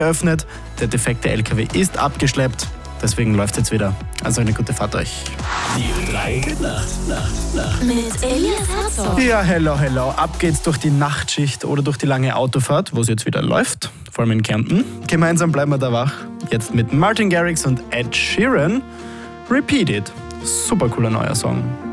geöffnet. Der defekte LKW ist abgeschleppt. Deswegen läuft es jetzt wieder. Also eine gute Fahrt euch. Die 3 Nacht. Mit Elias Herzog. Ja, hello. Ab geht's durch die Nachtschicht oder durch die lange Autofahrt, wo es jetzt wieder läuft. Vor allem in Kärnten. Gemeinsam bleiben wir da wach. Jetzt mit Martin Garrix und Ed Sheeran. Repeat It. Super cooler neuer Song.